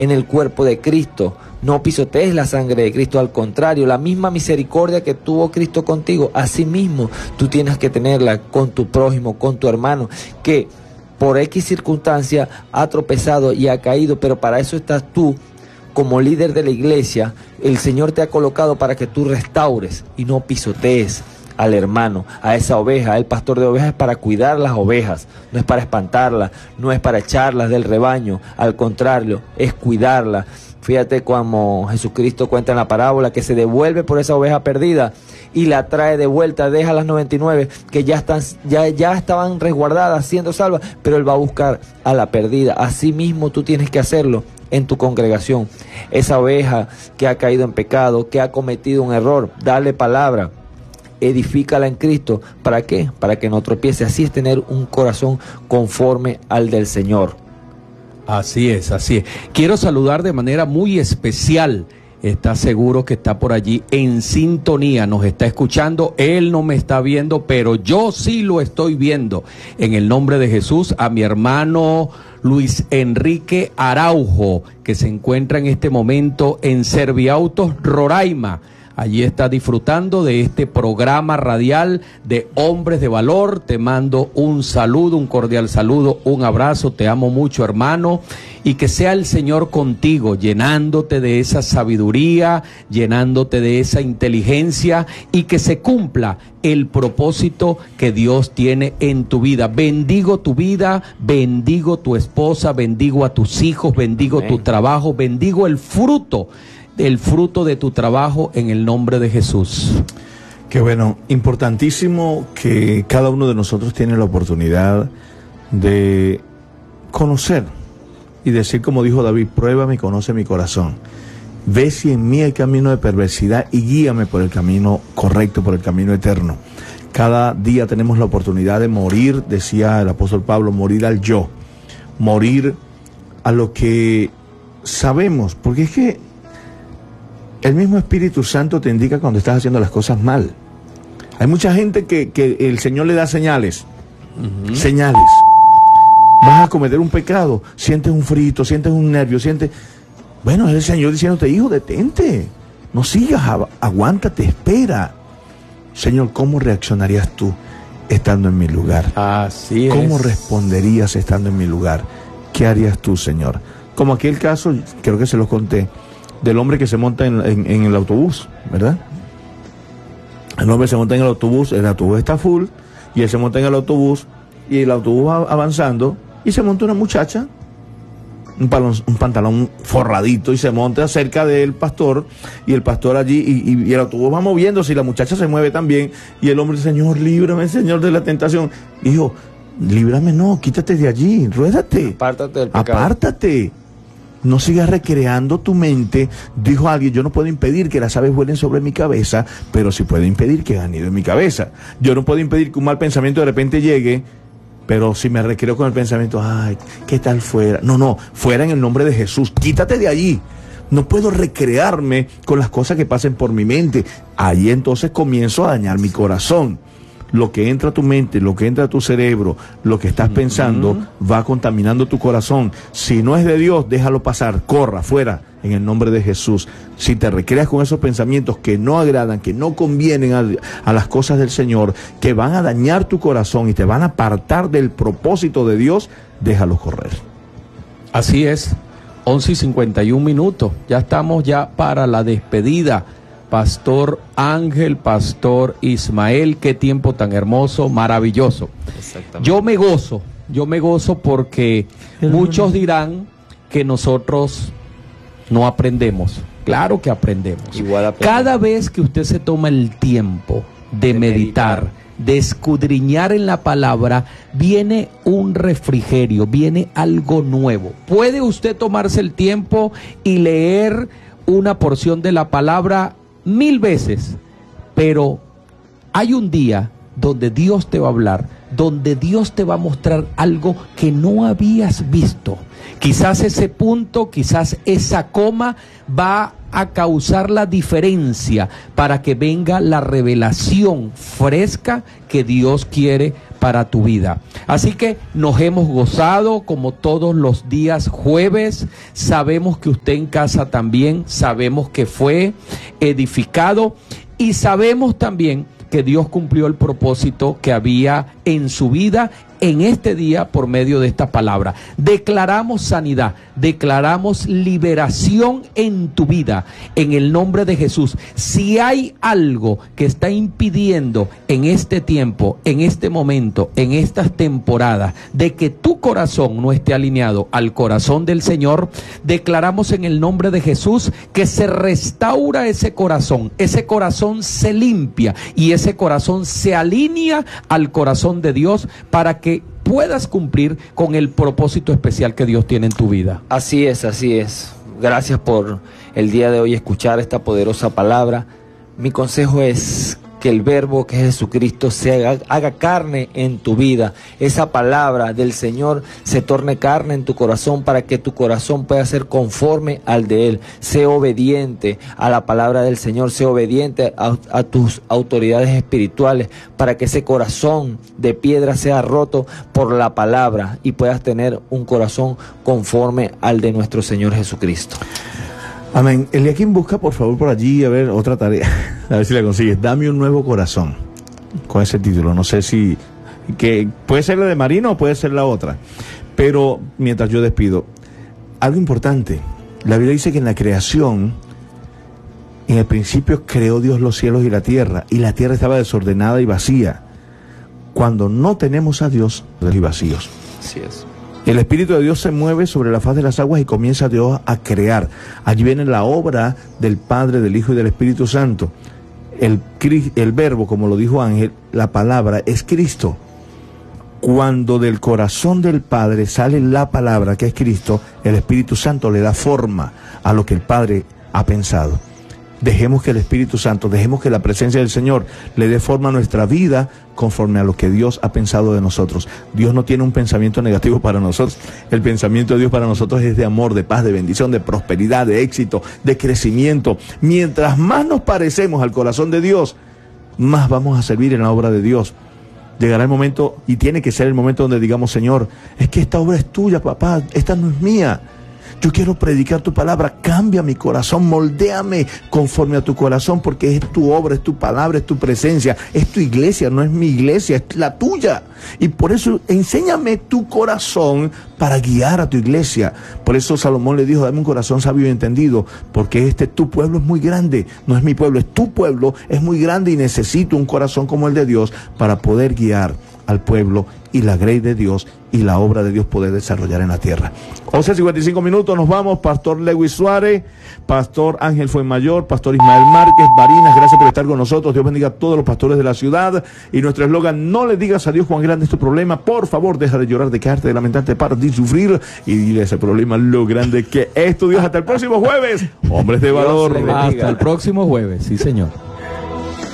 en el cuerpo de Cristo. No pisotees la sangre de Cristo, al contrario, la misma misericordia que tuvo Cristo contigo, así mismo tú tienes que tenerla con tu prójimo, con tu hermano, que por X circunstancia ha tropezado y ha caído, pero para eso estás tú como líder de la iglesia. El Señor te ha colocado para que tú restaures y no pisotees al hermano, a esa oveja. El pastor de ovejas es para cuidar las ovejas, no es para espantarlas, no es para echarlas del rebaño, al contrario, es cuidarlas. Fíjate como Jesucristo cuenta en la parábola que se devuelve por esa oveja perdida y la trae de vuelta, deja las 99 que ya estaban resguardadas, siendo salvas, pero Él va a buscar a la perdida. Así mismo tú tienes que hacerlo en tu congregación. Esa oveja que ha caído en pecado, que ha cometido un error, dale palabra, edifícala en Cristo. ¿Para qué? Para que no tropiece. Así es tener un corazón conforme al del Señor. Así es, así es. Quiero saludar de manera muy especial. Está seguro que está por allí en sintonía, nos está escuchando. Él no me está viendo, pero yo sí lo estoy viendo. En el nombre de Jesús, a mi hermano Luis Enrique Araujo, que se encuentra en este momento en Serviautos, Roraima. Allí está disfrutando de este programa radial de Hombres de Valor. Te mando un saludo, un cordial saludo, un abrazo. Te amo mucho, hermano. Y que sea el Señor contigo, llenándote de esa sabiduría, llenándote de esa inteligencia, y que se cumpla el propósito que Dios tiene en tu vida. Bendigo tu vida, bendigo tu esposa, bendigo a tus hijos, bendigo Amén. Tu trabajo, bendigo el fruto de tu trabajo en el nombre de Jesús. Qué bueno, importantísimo que cada uno de nosotros tiene la oportunidad de conocer y decir, como dijo David, pruébame y conoce mi corazón. Ve si en mí hay camino de perversidad y guíame por el camino correcto, por el camino eterno. Cada día tenemos la oportunidad de morir, decía el apóstol Pablo, morir al yo, morir a lo que sabemos, porque es que el mismo Espíritu Santo te indica cuando estás haciendo las cosas mal. Hay mucha gente que el Señor le da señales. Señales. Vas a cometer un pecado, sientes un frito, sientes un nervio, Bueno, es el Señor diciéndote, hijo, detente. No sigas, aguántate, espera. Señor, ¿cómo reaccionarías tú estando en mi lugar? Así es. ¿Cómo responderías estando en mi lugar? ¿Qué harías tú, Señor? Como aquel caso, creo que se los conté, del hombre que se monta en el autobús, ¿verdad? El hombre se monta en el autobús está full, y él se monta en el autobús, y el autobús va avanzando, y se monta una muchacha, un pantalón forradito, y se monta cerca del pastor, y el pastor allí, y el autobús va moviéndose, y la muchacha se mueve también, y el hombre dice, Señor, líbrame, Señor, de la tentación. Hijo, líbrame, no, quítate de allí, ruédate. Apártate del pecado. Apártate. No sigas recreando tu mente. Dijo alguien, yo no puedo impedir que las aves vuelen sobre mi cabeza, pero sí puedo impedir que hagan nido en mi cabeza. Yo no puedo impedir que un mal pensamiento de repente llegue, pero si me recreo con el pensamiento, ay, ¿qué tal fuera? No, fuera en el nombre de Jesús, quítate de allí. No puedo recrearme con las cosas que pasen por mi mente. Ahí entonces comienzo a dañar mi corazón. Lo que entra a tu mente, lo que entra a tu cerebro, lo que estás pensando, va contaminando tu corazón. Si no es de Dios, déjalo pasar, corra, fuera, en el nombre de Jesús. Si te recreas con esos pensamientos que no agradan, que no convienen a las cosas del Señor, que van a dañar tu corazón y te van a apartar del propósito de Dios, déjalos correr. Así es, 11:51, ya estamos ya para la despedida. Pastor Ángel, Pastor Ismael, qué tiempo tan hermoso, maravilloso. Yo me gozo porque muchos dirán que nosotros no aprendemos. Claro que aprendemos. Igual aprendemos. Cada vez que usted se toma el tiempo de meditar, de escudriñar en la palabra, viene un refrigerio, viene algo nuevo. Puede usted tomarse el tiempo y leer una porción de la palabra 1000 veces, pero hay un día donde Dios te va a hablar donde Dios te va a mostrar algo que no habías visto. Quizás ese punto, quizás esa coma va a causar la diferencia para que venga la revelación fresca que Dios quiere para tu vida. Así que nos hemos gozado como todos los días jueves. Sabemos que usted en casa también, sabemos que fue edificado y sabemos también que Dios cumplió el propósito que había en su vida en este día por medio de esta palabra. Declaramos sanidad, declaramos liberación en tu vida, en el nombre de Jesús. Si hay algo que está impidiendo en este tiempo, en este momento, en estas temporadas, de que tu corazón no esté alineado al corazón del Señor, declaramos en el nombre de Jesús que se restaura ese corazón se limpia y ese corazón se alinea al corazón de Dios para que puedas cumplir con el propósito especial que Dios tiene en tu vida. Así es, así es. Gracias por el día de hoy escuchar esta poderosa palabra. Mi consejo es que el verbo que es Jesucristo se haga carne en tu vida. Esa palabra del Señor se torne carne en tu corazón para que tu corazón pueda ser conforme al de Él. Sé obediente a la palabra del Señor, sé obediente a tus autoridades espirituales para que ese corazón de piedra sea roto por la palabra y puedas tener un corazón conforme al de nuestro Señor Jesucristo. Amén. Eliakim, busca por favor por allí, a ver, otra tarea, a ver si la consigues. Dame un nuevo corazón, con ese título. No sé si, que puede ser la de Marino o puede ser la otra. Pero mientras yo despido, algo importante. La Biblia dice que en la creación, en el principio creó Dios los cielos y la tierra estaba desordenada y vacía. Cuando no tenemos a Dios, y vacíos. Así es. El Espíritu de Dios se mueve sobre la faz de las aguas y comienza Dios a crear. Allí viene la obra del Padre, del Hijo y del Espíritu Santo. El verbo, como lo dijo Ángel, la palabra es Cristo. Cuando del corazón del Padre sale la palabra que es Cristo, el Espíritu Santo le da forma a lo que el Padre ha pensado. Dejemos que el Espíritu Santo, dejemos que la presencia del Señor le dé forma a nuestra vida conforme a lo que Dios ha pensado de nosotros. Dios no tiene un pensamiento negativo para nosotros. El pensamiento de Dios para nosotros es de amor, de paz, de bendición, de prosperidad, de éxito, de crecimiento. Mientras más nos parecemos al corazón de Dios, más vamos a servir en la obra de Dios. Llegará el momento, y tiene que ser el momento donde digamos: Señor, es que esta obra es tuya, papá, esta no es mía. Yo quiero predicar tu palabra, cambia mi corazón, moldéame conforme a tu corazón, porque es tu obra, es tu palabra, es tu presencia, es tu iglesia, no es mi iglesia, es la tuya. Y por eso enséñame tu corazón para guiar a tu iglesia. Por eso Salomón le dijo: dame un corazón sabio y entendido, porque tu pueblo es muy grande, no es mi pueblo, es tu pueblo, es muy grande y necesito un corazón como el de Dios para poder guiar al pueblo y la grey de Dios y la obra de Dios poder desarrollar en la tierra. 11:55 minutos, nos vamos. Pastor Lewis Suárez, Pastor Ángel Fuenmayor, Pastor Ismael Márquez, Barinas, gracias por estar con nosotros. Dios bendiga a todos los pastores de la ciudad. Y nuestro eslogan: no le digas a Dios cuán grande es tu problema, por favor deja de llorar, de quejarte, de lamentarte, para de sufrir y dile a ese problema lo grande que es tu Dios. Hasta el próximo jueves, hombres de valor. Hasta el próximo jueves, sí señor.